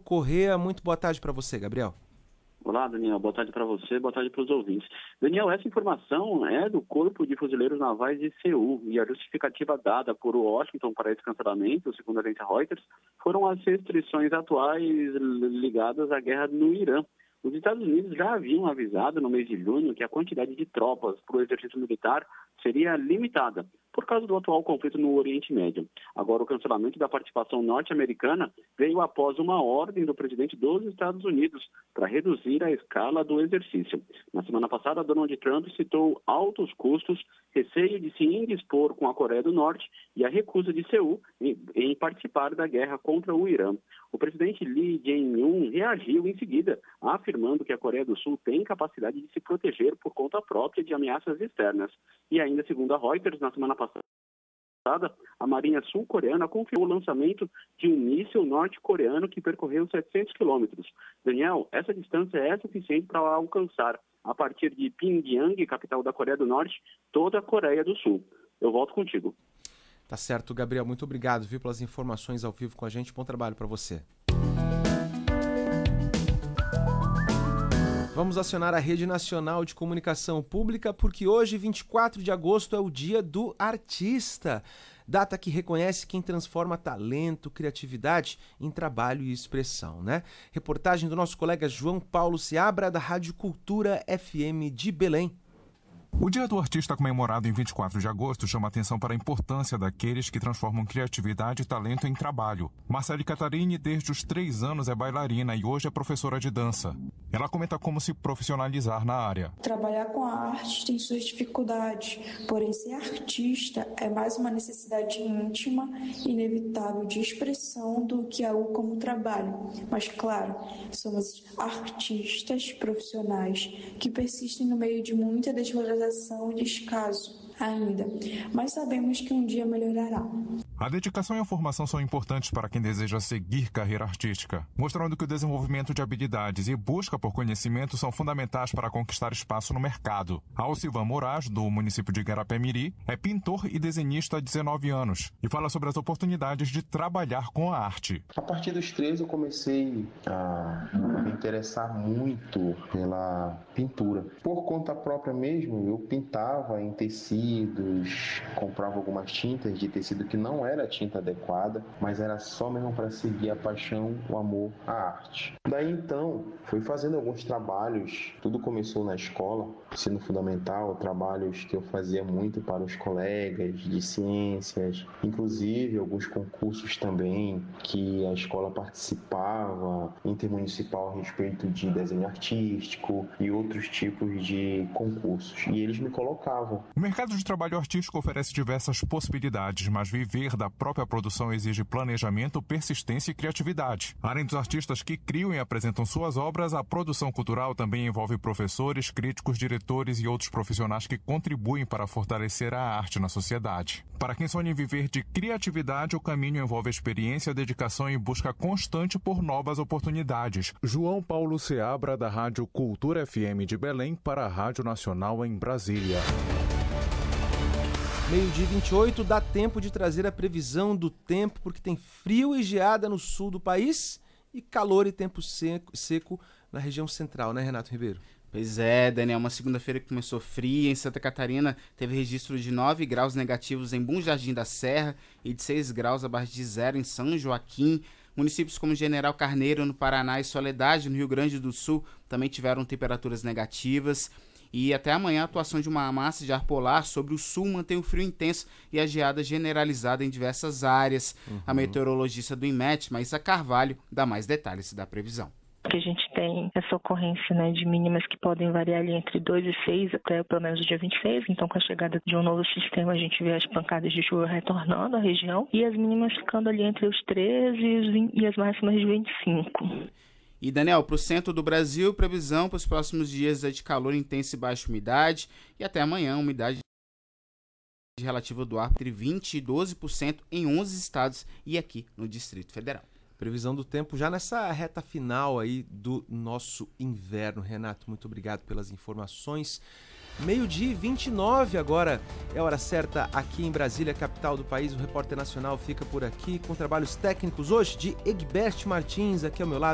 Corrêa. Muito boa tarde para você, Gabriel. Olá, Daniel. Boa tarde para você, boa tarde para os ouvintes. Daniel, essa informação é do Corpo de Fuzileiros Navais de Seul e a justificativa dada por Washington para esse cancelamento, segundo a agência Reuters, foram as restrições atuais ligadas à guerra no Irã. Os Estados Unidos já haviam avisado no mês de junho que a quantidade de tropas para o exercício militar seria limitada, por causa do atual conflito no Oriente Médio. Agora, o cancelamento da participação norte-americana veio após uma ordem do presidente dos Estados Unidos para reduzir a escala do exercício. Na semana passada, Donald Trump citou altos custos, receio de se indispor com a Coreia do Norte e a recusa de Seul em participar da guerra contra o Irã. O presidente Lee Jae-myung reagiu em seguida, afirmando que a Coreia do Sul tem capacidade de se proteger por conta própria de ameaças externas. E ainda, segundo a Reuters, na semana passada, a Marinha Sul-Coreana confirmou o lançamento de um míssil norte-coreano que percorreu 700 quilômetros. Daniel, essa distância é suficiente para alcançar, a partir de Pyongyang, capital da Coreia do Norte, toda a Coreia do Sul. Eu volto contigo. Tá certo, Gabriel. Muito obrigado, viu, pelas informações ao vivo com a gente. Bom trabalho para você. Vamos acionar a Rede Nacional de Comunicação Pública, porque hoje, 24 de agosto, é o Dia do Artista. Data que reconhece quem transforma talento, criatividade em trabalho e expressão, né? Reportagem do nosso colega João Paulo Seabra, da Rádio Cultura FM de Belém. O Dia do Artista, comemorado em 24 de agosto, chama atenção para a importância daqueles que transformam criatividade e talento em trabalho. Marcele Catarini, desde os 3 anos, é bailarina e hoje é professora de dança. Ela comenta como se profissionalizar na área. Trabalhar com a arte tem suas dificuldades, porém ser artista é mais uma necessidade íntima e inevitável de expressão do que algo como trabalho. Mas, claro, somos artistas profissionais que persistem no meio de muita desvalorização e descaso ainda, mas sabemos que um dia melhorará. A dedicação e a formação são importantes para quem deseja seguir carreira artística, mostrando que o desenvolvimento de habilidades e busca por conhecimento são fundamentais para conquistar espaço no mercado. Alcivan Moraes, do município de Igarapé-Miri, é pintor e desenhista há 19 anos e fala sobre as oportunidades de trabalhar com a arte. A partir dos 13 eu comecei a me interessar muito pela pintura. Por conta própria mesmo, eu pintava em tecidos, comprava algumas tintas de tecido que não era a tinta adequada, mas era só mesmo para seguir a paixão, o amor à arte. Daí então, fui fazendo alguns trabalhos, tudo começou na escola, ensino fundamental, trabalhos que eu fazia muito para os colegas de ciências, inclusive alguns concursos também que a escola participava, intermunicipal a respeito de desenho artístico e outros tipos de concursos, e eles me colocavam. O mercado de trabalho artístico oferece diversas possibilidades, mas viver da própria produção exige planejamento, persistência e criatividade. Além dos artistas que criam e apresentam suas obras, a produção cultural também envolve professores, críticos, diretores e outros profissionais que contribuem para fortalecer a arte na sociedade. Para quem sonha em viver de criatividade, o caminho envolve experiência, dedicação e busca constante por novas oportunidades. João Paulo Seabra, da Rádio Cultura FM de Belém, para a Rádio Nacional em Brasília. Meio-dia 28, dá tempo de trazer a previsão do tempo, porque tem frio e geada no sul do país e calor e tempo seco na região central, né, Renato Ribeiro? Pois é, Daniel, uma segunda-feira que começou fria em Santa Catarina, teve registro de 9 graus negativos em Bom Jardim da Serra e de 6 graus abaixo de zero em São Joaquim. Municípios como General Carneiro, no Paraná, e Soledade, no Rio Grande do Sul, também tiveram temperaturas negativas. E até amanhã a atuação de uma massa de ar polar sobre o sul mantém o frio intenso e a geada generalizada em diversas áreas. A meteorologista do INMET, Maísa Carvalho, dá mais detalhes da previsão. Que a gente tem essa ocorrência, né, de mínimas que podem variar ali entre 2 e 6 até pelo menos o dia 26. Então, com a chegada de um novo sistema, a gente vê as pancadas de chuva retornando à região e as mínimas ficando ali entre os 13 e as máximas de 25. E, Daniel, para o centro do Brasil, previsão para os próximos dias é de calor intenso e baixa umidade. E até amanhã, umidade relativa do ar entre 20% e 12% em 11 estados e aqui no Distrito Federal. Previsão do tempo já nessa reta final aí do nosso inverno. Renato, muito obrigado pelas informações. Meio-dia 29 agora é a hora certa aqui em Brasília, capital do país. O Repórter Nacional fica por aqui com trabalhos técnicos hoje de Egbert Martins, aqui ao meu lado.